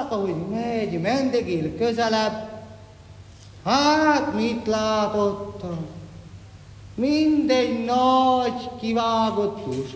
látták, ahogy megy, mendegél közelebb. Hát mit látottam? Mindegy nagy kivágott puska.